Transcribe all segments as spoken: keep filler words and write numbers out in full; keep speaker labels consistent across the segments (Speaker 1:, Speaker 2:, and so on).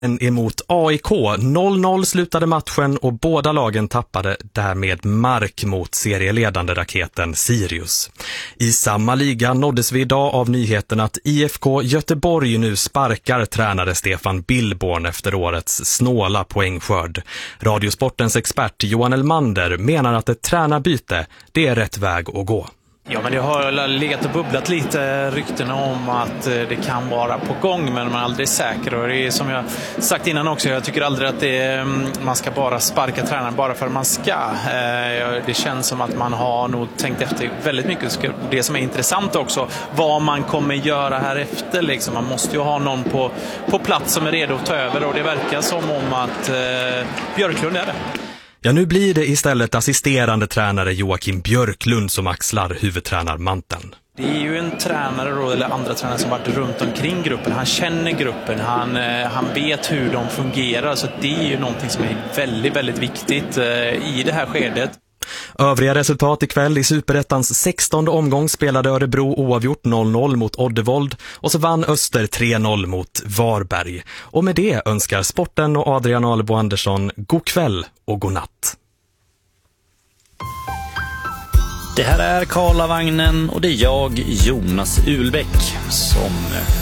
Speaker 1: Emot A I K. noll noll slutade matchen och båda lagen tappade därmed mark mot serieledande raketen Sirius. I samma liga nåddes vi idag av nyheten att I F K Göteborg nu sparkar tränare Stefan Billborn efter årets snåla poängskörd. Radiosportens expert Johan Elmander menar att ett tränarbyte, det är rätt väg att gå.
Speaker 2: Ja, men det har legat och bubblat lite rykten om att det kan vara på gång, men man är aldrig säker. Och det är som jag sagt innan också, jag tycker aldrig att det är, man ska bara sparka tränaren bara för att man ska. Det känns som att man har nog tänkt efter väldigt mycket. Det som är intressant också, vad man kommer göra här efter. Liksom. Man måste ju ha någon på, på plats som är redo att ta över, och det verkar som om att eh, Björklund är det.
Speaker 1: Ja, nu blir det istället assisterande tränare Joakim Björklund som axlar huvudtränarmanteln.
Speaker 2: Det är ju en tränare då, eller andra tränare som varit runt omkring gruppen. Han känner gruppen, han, han vet hur de fungerar. Så det är ju någonting som är väldigt, väldigt viktigt i det här skedet.
Speaker 1: Övriga resultat ikväll i Superettans sextonde omgång spelade Örebro oavgjort noll noll mot Oddevold och så vann Öster tre noll mot Varberg. Och med det önskar Sporten och Adrian Alebo Andersson god kväll och god natt.
Speaker 3: Det här är Karlavagnen och det är jag, Jonas Ulbäck, som...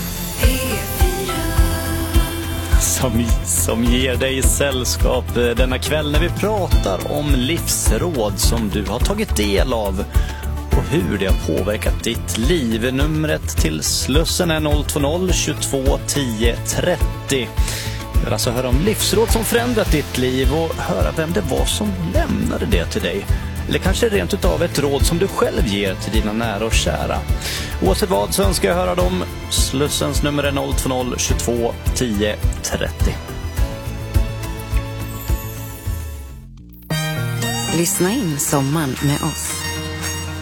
Speaker 3: Som, som ger dig sällskap denna kväll när vi pratar om livsråd som du har tagit del av och hur det har påverkat ditt liv. Numret till Slussen är noll två noll tjugotvå tio trettio. Jag vill alltså höra om livsråd som förändrat ditt liv och höra vem det var som lämnade det till dig. Eller kanske rent utav ett råd som du själv ger till dina nära och kära. Oavsett vad så önskar jag höra dem. Slussens nummer är noll två noll tjugotvå tio trettio.
Speaker 4: Lyssna in sommaren med oss.